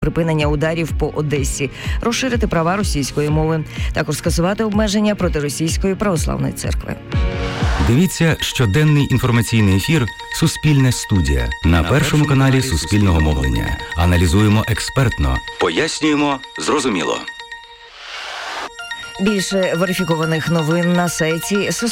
припинення ударів по Одесі, розширити права російської мови, також скасувати обмеження проти Російської православної церкви. Дивіться щоденний інформаційний ефір «Суспільне студія» на Першому каналі Суспільного мовлення. Аналізуємо експертно, пояснюємо зрозуміло. Більше верифікованих новин на сайті